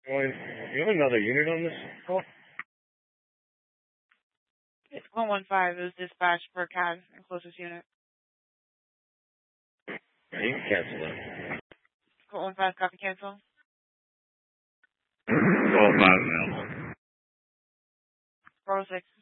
You have another unit on this call? It's 115. It was dispatched for CAD and closest unit. You can cancel that. 115, copy cancel. 12-5 now. 406.